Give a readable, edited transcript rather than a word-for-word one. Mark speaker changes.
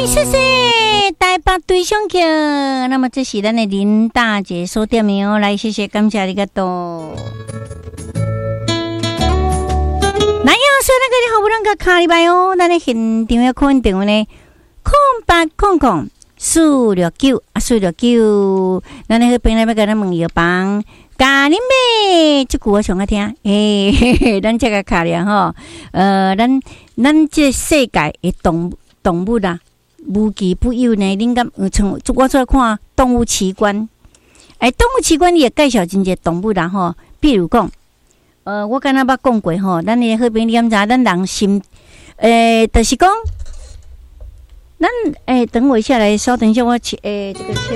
Speaker 1: 谢谢台北对上客。那么这是咱的林大姐收点的哦，来谢谢感谢你个多。那要说那个你好不能个卡礼拜哦，咱的现场要看电话呢，0800-469-469，咱那个边那边跟咱问药房。咖喱妹，这句我上个听，咱这个卡了吼，咱这世界的动物啦，无奇不有呢。恁敢从我出来看动物奇观，动物奇观也介绍真侪动物啦吼，比如讲，我刚才捌讲过吼，咱的好朋友你敢知？咱人心，就是讲，咱等我一下来，稍等一下，我这个。